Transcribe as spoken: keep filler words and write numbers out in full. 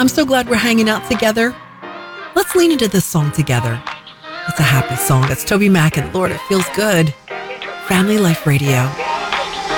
I'm so glad we're hanging out together. Let's lean into this song together. It's a happy song. It's Toby Mac and Lord, It Feels Good. Family Life Radio.